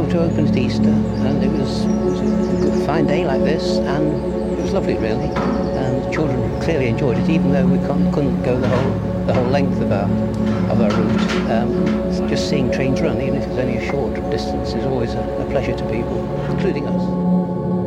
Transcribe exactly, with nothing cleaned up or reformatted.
able to open at Easter, and it was, it was a good, fine day like this, and it was lovely, really. And the children clearly enjoyed it, even though we couldn't, couldn't go the whole the whole length of our of our route. Um, just seeing trains run, even if it's only a short distance, is always a, a pleasure to people, including us.